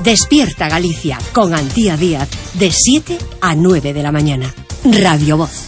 Despierta Galicia con Antía Díaz de 7 a 9 de la mañana. Radio Voz.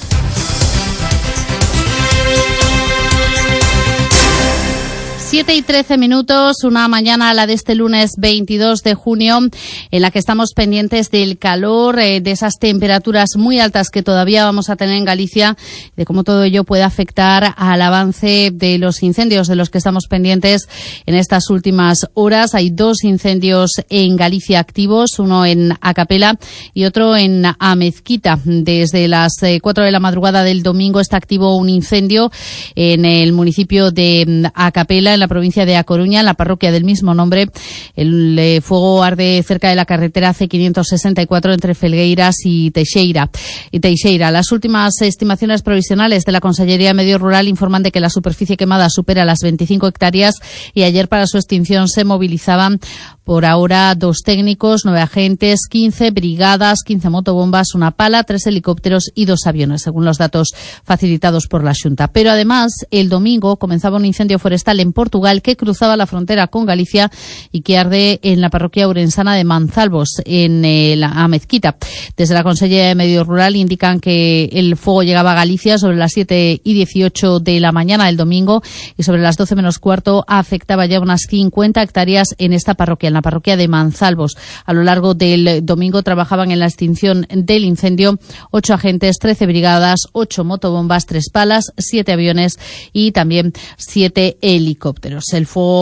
Siete y 13 minutos, una mañana, la de este lunes 22 de junio, en la que estamos pendientes del calor, de esas temperaturas muy altas que todavía vamos a tener en Galicia, de cómo todo ello puede afectar al avance de los incendios de los que estamos pendientes en estas últimas horas. Hay 2 incendios en Galicia activos, uno en Acapela y otro en Amezquita. Desde las 4 de la madrugada del domingo está activo un incendio en el municipio de Acapela, en la provincia de A Coruña, en la parroquia del mismo nombre. El fuego arde cerca de la carretera C564 entre Felgueiras y Teixeira. Las últimas estimaciones provisionales de la Consellería de Medio Rural informan de que la superficie quemada supera las 25 hectáreas y ayer para su extinción se movilizaban por ahora 2 técnicos, 9 agentes, 15 brigadas, 15 motobombas, una pala, 3 helicópteros y 2 aviones, según los datos facilitados por la Xunta. Pero además, el domingo comenzaba un incendio forestal en Portugal que cruzaba la frontera con Galicia y que arde en la parroquia urensana de Manzalbos, en la Amezquita. Desde la Consellería de Medio Rural indican que el fuego llegaba a Galicia sobre las 7:18 de la mañana del domingo y sobre las 12 menos cuarto afectaba ya unas 50 hectáreas en esta parroquia, en la parroquia de Manzalbos. A lo largo del domingo trabajaban en la extinción del incendio 8 agentes, 13 brigadas, 8 motobombas, 3 palas, 7 aviones y también 7 helicópteros. El fuego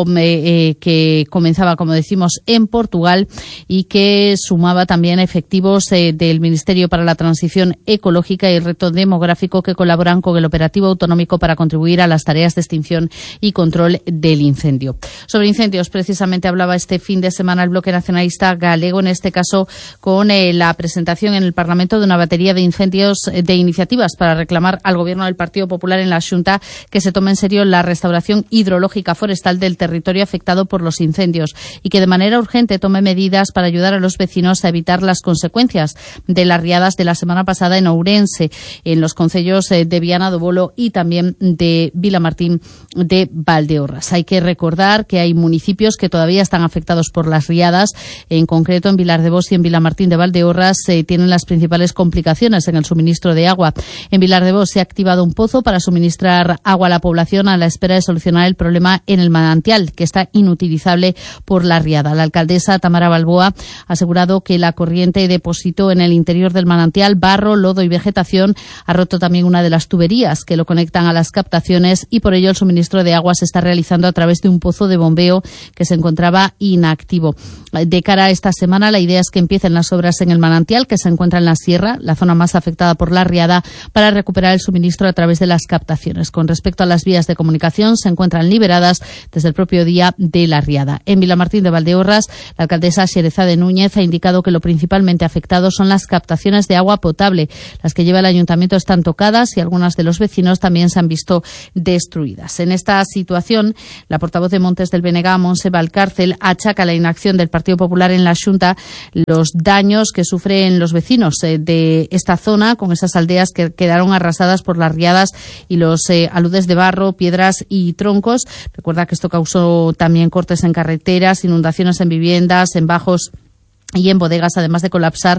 que comenzaba, como decimos, en Portugal y que sumaba también efectivos del Ministerio para la Transición Ecológica y el Reto Demográfico que colaboran con el operativo autonómico para contribuir a las tareas de extinción y control del incendio. Sobre incendios, precisamente hablaba este fin de semana el Bloque Nacionalista Galego, en este caso con la presentación en el Parlamento de una batería de iniciativas para reclamar al Gobierno del Partido Popular en la Xunta que se tome en serio la restauración hidrológica forestal del territorio afectado por los incendios y que de manera urgente tome medidas para ayudar a los vecinos a evitar las consecuencias de las riadas de la semana pasada en Ourense, en los concellos de Viana do Bolo y también de Vilamartín de Valdeorras. Hay que recordar que hay municipios que todavía están afectados por las riadas, en concreto en Vilar de Bos y en Vilamartín de Valdeorras tienen las principales complicaciones en el suministro de agua. En Vilar de Bos se ha activado un pozo para suministrar agua a la población a la espera de solucionar el problema en el manantial, que está inutilizable por la riada. La alcaldesa Tamara Balboa ha asegurado que la corriente depositó en el interior del manantial barro, lodo y vegetación, ha roto también una de las tuberías que lo conectan a las captaciones y por ello el suministro de agua se está realizando a través de un pozo de bombeo que se encontraba inactivo. De cara a esta semana, la idea es que empiecen las obras en el manantial, que se encuentra en la sierra, la zona más afectada por la riada, para recuperar el suministro a través de las captaciones. Con respecto a las vías de comunicación, se encuentran liberadas desde el propio día de la riada. En Vilamartín de Valdeorras, la alcaldesa Xerezade Núñez ha indicado que lo principalmente afectado son las captaciones de agua potable. Las que lleva el ayuntamiento están tocadas y algunas de los vecinos también se han visto destruidas. En esta situación, la portavoz de Montes del Benegá, Montse Valcárcel, achaca la inacción del Partido Popular en la Xunta los daños que sufren los vecinos de esta zona, con esas aldeas que quedaron arrasadas por las riadas y los aludes de barro, piedras y troncos. Recuerda que esto causó también cortes en carreteras, inundaciones en viviendas, en bajos y en bodegas, además de colapsar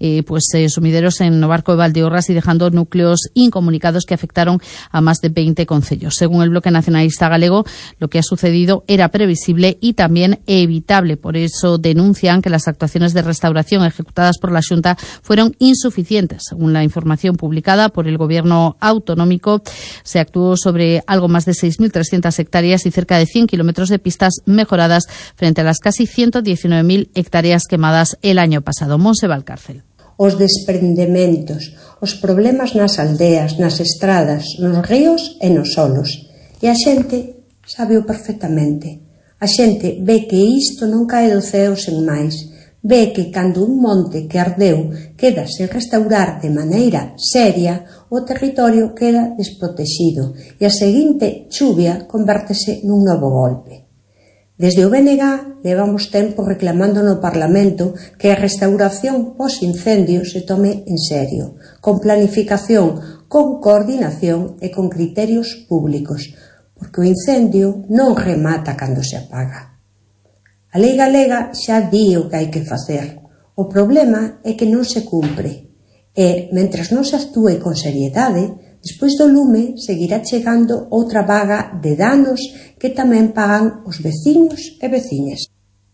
sumideros en Novarco de Valdeorras y dejando núcleos incomunicados que afectaron a más de 20 concellos. Según el Bloque Nacionalista Galego, lo que ha sucedido era previsible y también evitable. Por eso denuncian que las actuaciones de restauración ejecutadas por la Xunta fueron insuficientes. Según la información publicada por el Gobierno autonómico, se actuó sobre algo más de 6.300 hectáreas y cerca de 100 kilómetros de pistas mejoradas frente a las casi 119.000 hectáreas quemadas el año pasado. Montse Valcárcel. Os desprendementos, os problemas nas aldeas, nas estradas, nos ríos e nos solos. E a xente sábeo perfectamente. A xente ve que isto non cae do ceo sen máis. Ve que cando un monte que ardeu queda sen restaurar de maneira seria, o territorio queda desprotexido e a seguinte chuvia convértese nun novo golpe. Desde o BNG levamos tempo reclamando no Parlamento que a restauración pos-incendio se tome en serio, con planificación, con coordinación e con criterios públicos, porque o incendio non remata cando se apaga. A lei galega xa di o que hai que facer. O problema é que non se cumpre. E, mentras non se actúe con seriedade, despois do lume seguirá chegando outra vaga de danos que tamén pagan os veciños e veciñas.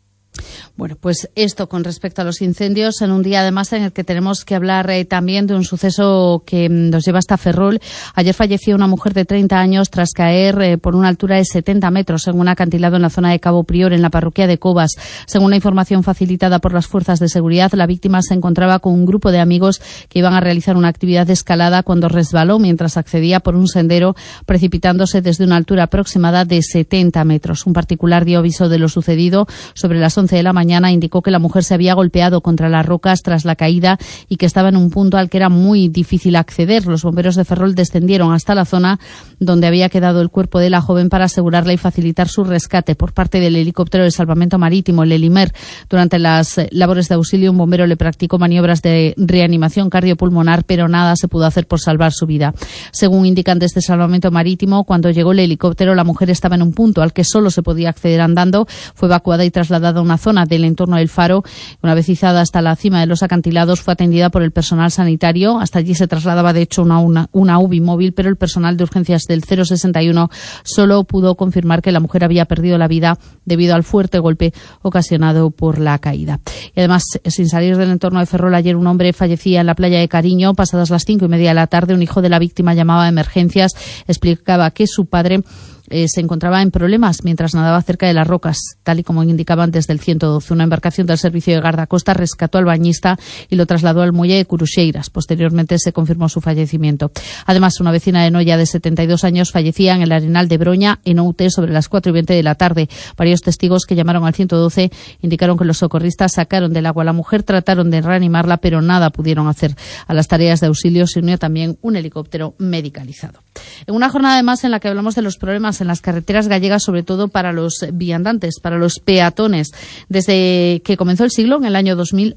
Bueno, pues esto con respecto a los incendios, en un día además en el que tenemos que hablar también de un suceso que nos lleva hasta Ferrol. Ayer falleció una mujer de 30 años tras caer por una altura de 70 metros en un acantilado en la zona de Cabo Prior, en la parroquia de Cobas. Según la información facilitada por las fuerzas de seguridad, la víctima se encontraba con un grupo de amigos que iban a realizar una actividad de escalada cuando resbaló mientras accedía por un sendero, precipitándose desde una altura aproximada de 70 metros. Un particular dio aviso de lo sucedido sobre las 11 de la mañana. Indicó que la mujer se había golpeado contra las rocas tras la caída y que estaba en un punto al que era muy difícil acceder. Los bomberos de Ferrol descendieron hasta la zona donde había quedado el cuerpo de la joven para asegurarla y facilitar su rescate por parte del helicóptero de salvamento marítimo, el Helimer. Durante las labores de auxilio, un bombero le practicó maniobras de reanimación cardiopulmonar, pero nada se pudo hacer por salvar su vida. Según indican desde salvamento marítimo, cuando llegó el helicóptero, la mujer estaba en un punto al que solo se podía acceder andando. Fue evacuada y trasladada a una zona del entorno del faro. Una vez izada hasta la cima de los acantilados, fue atendida por el personal sanitario. Hasta allí se trasladaba, de hecho, una UBI móvil, pero el personal de urgencias del 061 solo pudo confirmar que la mujer había perdido la vida debido al fuerte golpe ocasionado por la caída. Y además, sin salir del entorno de Ferrol, ayer un hombre fallecía en la playa de Cariño. Pasadas las 5:30 de la tarde, un hijo de la víctima llamaba a emergencias. Explicaba que su padre se encontraba en problemas mientras nadaba cerca de las rocas, tal y como indicaban desde el 112. Una embarcación del servicio de guardacosta rescató al bañista y lo trasladó al muelle de Curuxeiras. Posteriormente se confirmó su fallecimiento. Además, una vecina de Noia de 72 años fallecía en el Arenal de Broña, en Oute, sobre las 4:20 de la tarde. Varios testigos que llamaron al 112 indicaron que los socorristas sacaron del agua a la mujer, trataron de reanimarla, pero nada pudieron hacer. A las tareas de auxilio se unió también un helicóptero medicalizado. En una jornada además en la que hablamos de los problemas en las carreteras gallegas, sobre todo para los viandantes, para los peatones. Desde que comenzó el siglo, en el año 2000,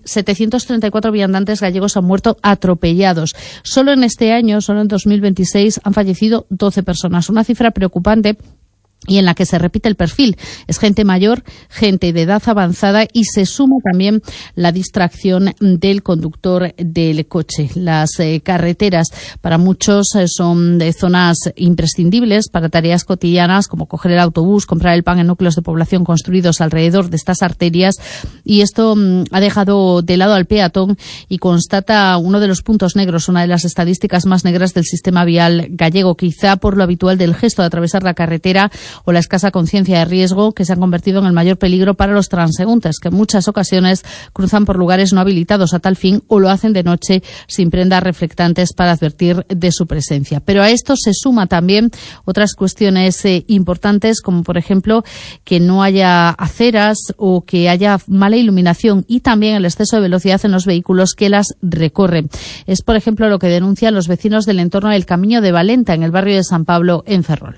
734 viandantes gallegos han muerto atropellados. Solo en este año, solo en 2026, han fallecido 12 personas. Una cifra preocupante y en la que se repite el perfil. Es gente mayor, gente de edad avanzada, y se suma también la distracción del conductor del coche. Las carreteras para muchos son de zonas imprescindibles para tareas cotidianas como coger el autobús, comprar el pan en núcleos de población construidos alrededor de estas arterias, y esto ha dejado de lado al peatón y constata uno de los puntos negros, una de las estadísticas más negras del sistema vial gallego, quizá por lo habitual del gesto de atravesar la carretera o la escasa conciencia de riesgo, que se han convertido en el mayor peligro para los transeúntes, que en muchas ocasiones cruzan por lugares no habilitados a tal fin o lo hacen de noche sin prendas reflectantes para advertir de su presencia. Pero a esto se suma también otras cuestiones importantes, como por ejemplo que no haya aceras o que haya mala iluminación, y también el exceso de velocidad en los vehículos que las recorren. Es, por ejemplo, lo que denuncian los vecinos del entorno del Camino de Valenta, en el barrio de San Pablo, en Ferrol.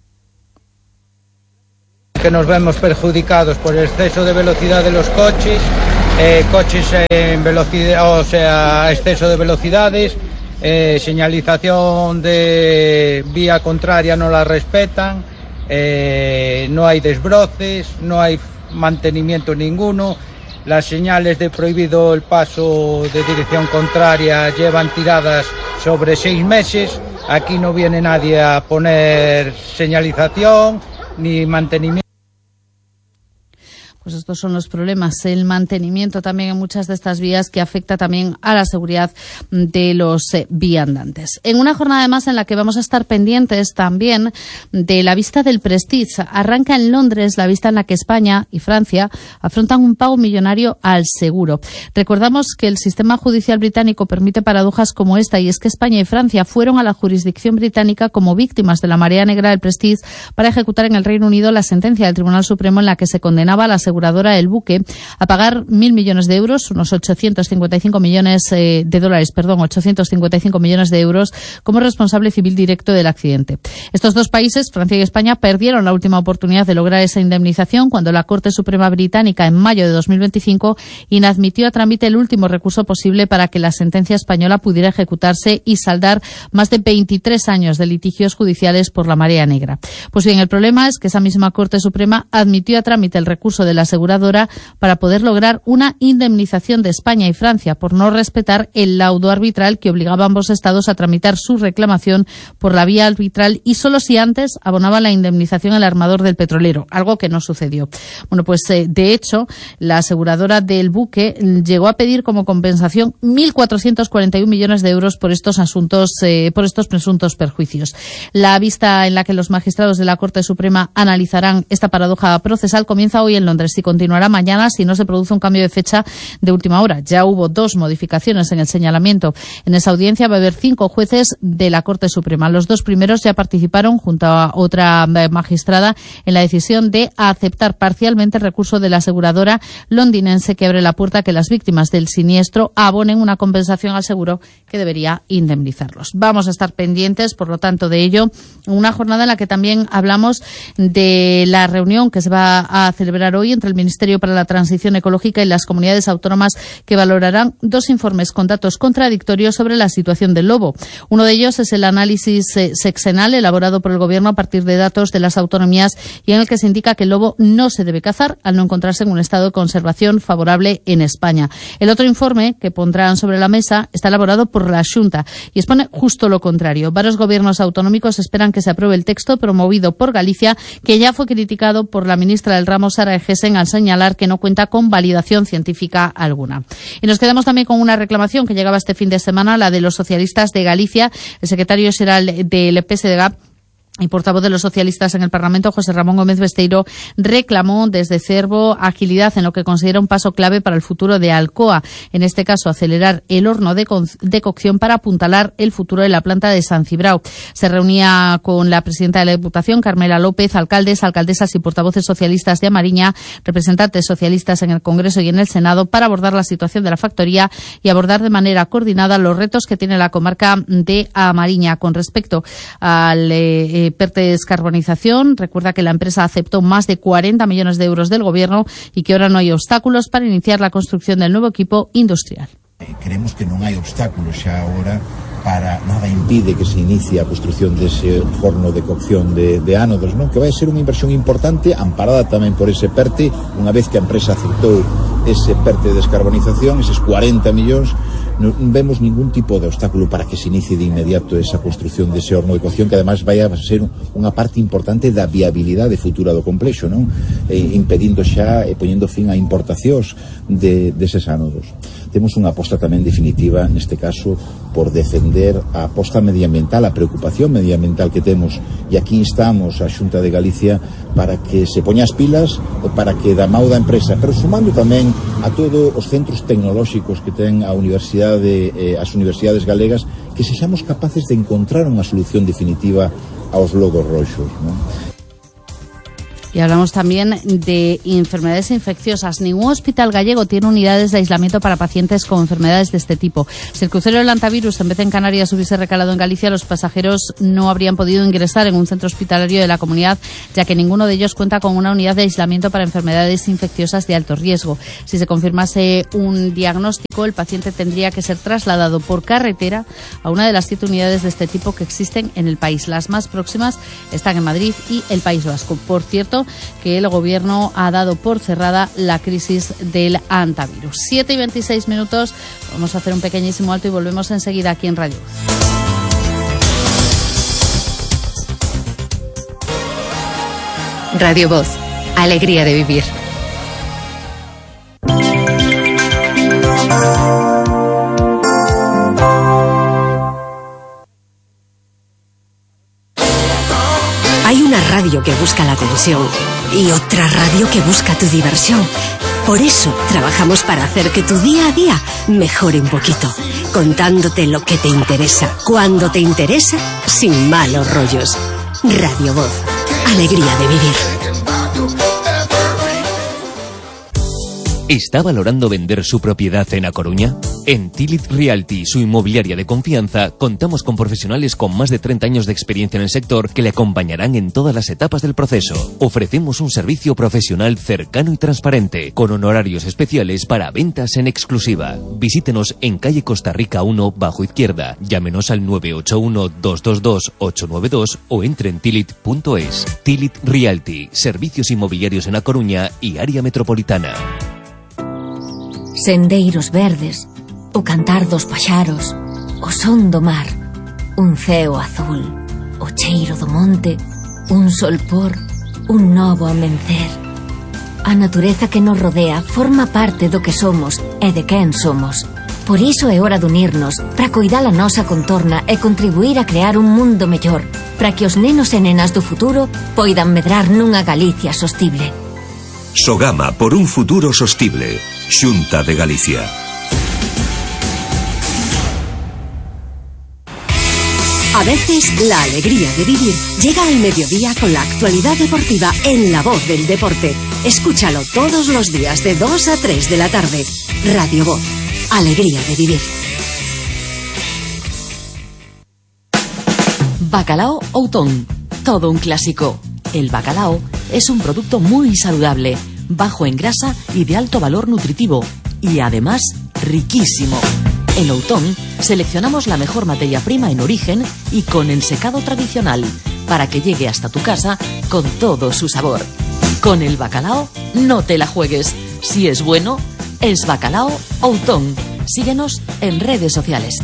Que nos vemos perjudicados por el exceso de velocidad de los coches, coches en velocidad, o sea, exceso de velocidades, señalización de vía contraria no la respetan, no hay desbroces, no hay mantenimiento ninguno, las señales de prohibido el paso de dirección contraria llevan tiradas sobre 6 meses, aquí no viene nadie a poner señalización ni mantenimiento. Pues estos son los problemas, el mantenimiento también en muchas de estas vías, que afecta también a la seguridad de los viandantes. En una jornada además en la que vamos a estar pendientes también de la vista del Prestige. Arranca en Londres la vista en la que España y Francia afrontan un pago millonario al seguro. Recordamos que el sistema judicial británico permite paradojas como esta, y es que España y Francia fueron a la jurisdicción británica como víctimas de la marea negra del Prestige para ejecutar en el Reino Unido la sentencia del Tribunal Supremo en la que se condenaba a la aseguradora del buque a pagar 1.000 millones de euros, unos 855 millones de dólares, 855 millones de euros, como responsable civil directo del accidente. Estos dos países, Francia y España, perdieron la última oportunidad de lograr esa indemnización cuando la Corte Suprema Británica, en mayo de 2025, inadmitió a trámite el último recurso posible para que la sentencia española pudiera ejecutarse y saldar más de 23 años de litigios judiciales por la marea negra. Pues bien, el problema es que esa misma Corte Suprema admitió a trámite el recurso de la aseguradora para poder lograr una indemnización de España y Francia por no respetar el laudo arbitral que obligaba a ambos estados a tramitar su reclamación por la vía arbitral y solo si antes abonaba la indemnización al armador del petrolero, algo que no sucedió. Bueno, pues de hecho, la aseguradora del buque llegó a pedir como compensación 1.441 millones de euros por estos presuntos perjuicios. La vista en la que los magistrados de la Corte Suprema analizarán esta paradoja procesal comienza hoy en Londres y continuará mañana si no se produce un cambio de fecha de última hora. Ya hubo 2 modificaciones en el señalamiento. En esa audiencia va a haber 5 jueces de la Corte Suprema. Los 2 primeros ya participaron junto a otra magistrada en la decisión de aceptar parcialmente el recurso de la aseguradora londinense que abre la puerta a que las víctimas del siniestro abonen una compensación al seguro que debería indemnizarlos. Vamos a estar pendientes, por lo tanto, de ello. Una jornada en la que también hablamos de la reunión que se va a celebrar hoy entre el Ministerio para la Transición Ecológica y las comunidades autónomas que valorarán 2 informes con datos contradictorios sobre la situación del lobo. Uno de ellos es el análisis sexenal elaborado por el Gobierno a partir de datos de las autonomías y en el que se indica que el lobo no se debe cazar al no encontrarse en un estado de conservación favorable en España. El otro informe que pondrán sobre la mesa está elaborado por la Xunta y expone justo lo contrario. Varios gobiernos autonómicos esperan que se apruebe el texto promovido por Galicia, que ya fue criticado por la ministra del ramo, Sara Egesen, al señalar que no cuenta con validación científica alguna. Y nos quedamos también con una reclamación que llegaba este fin de semana, la de los socialistas de Galicia. El secretario general del PSDG y portavoz de los socialistas en el Parlamento, José Ramón Gómez Besteiro, reclamó desde Cervo agilidad en lo que considera un paso clave para el futuro de Alcoa. En este caso, acelerar el horno de cocción para apuntalar el futuro de la planta de San Cibrao. Se reunía con la presidenta de la Diputación, Carmela López, alcaldes, alcaldesas y portavoces socialistas de Amariña, representantes socialistas en el Congreso y en el Senado, para abordar la situación de la factoría y abordar de manera coordinada los retos que tiene la comarca de Amariña. Con respecto al PERTE Descarbonización, recuerda que la empresa aceptó más de 40 millones de euros del Gobierno y que ahora no hay obstáculos para iniciar la construcción del nuevo equipo industrial. Creemos que non hai obstáculos xa agora para nada impide que se inicie a construción dese forno de cocción de ánodos, non? Que vai ser unha inversión importante, amparada tamén por ese PERTE, unha vez que a empresa aceptou ese PERTE de descarbonización, eses 40 millóns, non vemos ningún tipo de obstáculo para que se inicie de inmediato esa construción dese horno de cocción, que además vai a ser unha parte importante da viabilidade futura do complexo, non? Impedindo xa e poñendo fin a importacións deses ánodos. Temos unha aposta tamén definitiva, neste caso, por defender a aposta medioambiental, a preocupación medioambiental que temos, e aquí instamos a Xunta de Galicia para que se poña as pilas e para que da mão da empresa, pero sumando tamén a todos os centros tecnolóxicos que ten a universidade, as universidades galegas, que sexamos capaces de encontrar unha solución definitiva aos logos roxos, non? Y hablamos también de enfermedades infecciosas. Ningún hospital gallego tiene unidades de aislamiento para pacientes con enfermedades de este tipo. Si el crucero del Antavirus en vez de en Canarias hubiese recalado en Galicia, los pasajeros no habrían podido ingresar en un centro hospitalario de la comunidad, ya que ninguno de ellos cuenta con una unidad de aislamiento para enfermedades infecciosas de alto riesgo. Si se confirmase un diagnóstico, el paciente tendría que ser trasladado por carretera a una de las 7 unidades de este tipo que existen en el país. Las más próximas están en Madrid y el País Vasco. Por cierto, que el Gobierno ha dado por cerrada la crisis del Antavirus. 7:26 minutos. Vamos a hacer un pequeñísimo alto y volvemos enseguida aquí en Radio Voz. Radio Voz. Alegría de vivir. Hay una radio que busca la atención y otra radio que busca tu diversión. Por eso trabajamos para hacer que tu día a día mejore un poquito, contándote lo que te interesa, cuando te interesa, sin malos rollos. Radio Voz. Alegría de vivir. ¿Está valorando vender su propiedad en A Coruña? En Tilit Realty, su inmobiliaria de confianza, contamos con profesionales con más de 30 años de experiencia en el sector que le acompañarán en todas las etapas del proceso. Ofrecemos un servicio profesional cercano y transparente, con honorarios especiales para ventas en exclusiva. Visítenos en calle Costa Rica 1, bajo izquierda. Llámenos al 981-222-892 o entre en tilit.es. Tilit Realty, servicios inmobiliarios en A Coruña y área metropolitana. Sendeiros verdes, o cantar dos paxaros, o son do mar, un ceo azul, o cheiro do monte, un solpor, un novo amencer. A natureza que nos rodea forma parte do que somos e de quen somos. Por iso é hora de unirnos para coidar a nosa contorna e contribuir a crear un mundo mellor, para que os nenos e nenas do futuro poidan medrar nunha Galicia sostible. Sogama por un futuro sostible. Xunta de Galicia. A veces la alegría de vivir llega al mediodía con la actualidad deportiva en La Voz del Deporte. Escúchalo todos los días de 2 a 3 de la tarde. Radio Voz. Alegría de vivir. Bacalao Outón. Todo un clásico. El bacalao es un producto muy saludable, bajo en grasa y de alto valor nutritivo, y además riquísimo. En Outón seleccionamos la mejor materia prima en origen y con ensecado tradicional, para que llegue hasta tu casa con todo su sabor. Con el bacalao no te la juegues. Si es bueno, es Bacalao Outón. Síguenos en redes sociales.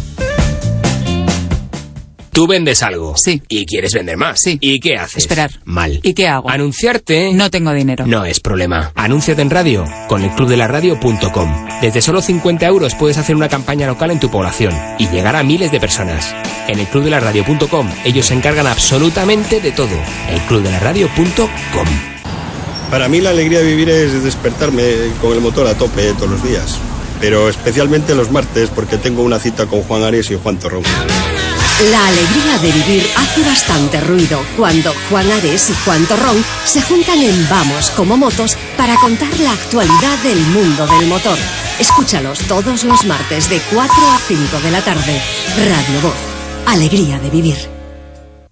Tú vendes algo. Sí. Y quieres vender más. Sí. ¿Y qué haces? Esperar. Mal. ¿Y qué hago? Anunciarte. No tengo dinero. No es problema. Anúnciate en radio con elclubdelaradio.com. Desde solo 50 euros puedes hacer una campaña local en tu población y llegar a miles de personas. En elclubdelaradio.com ellos se encargan absolutamente de todo. elclubdelaradio.com. Para mí la alegría de vivir es despertarme con el motor a tope todos los días. Pero especialmente los martes porque tengo una cita con Juan Ares y Juan Torrón. La alegría de vivir hace bastante ruido cuando Juan Ares y Juan Torrón se juntan en Vamos como Motos para contar la actualidad del mundo del motor. Escúchalos todos los martes de 4 a 5 de la tarde. Radio Voz. Alegría de vivir.